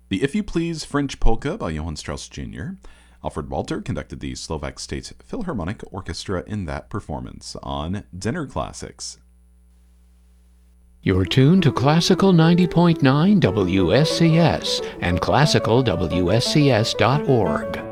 The If You Please French Polka by Johann Strauss Jr. Alfred Walter conducted the Slovak State Philharmonic Orchestra in that performance on Dinner Classics. You're tuned to Classical 90.9 WSCS and classicalwscs.org.